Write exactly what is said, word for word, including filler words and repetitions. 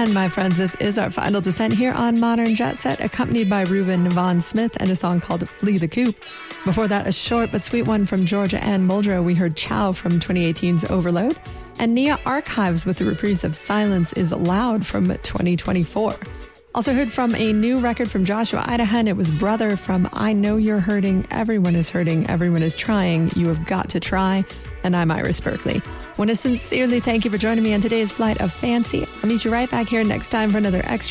And my friends, this is our final descent here on Modern Jet Set, accompanied by Reuben Von Smith and a song called Flee the Coop. Before that, a short but sweet one from Georgia Ann Muldrow. We heard Chow from twenty eighteen's Overload, and Nia Archives with the reprise of Silence is Loud from twenty twenty-four. Also heard from a new record from Joshua Idahan. It was Brother from I Know You're Hurting, Everyone is Hurting, Everyone is Trying, You Have Got to Try. And I'm Iris Berkeley. Want to sincerely thank you for joining me on today's flight of fancy. I'll meet you right back here next time for another extra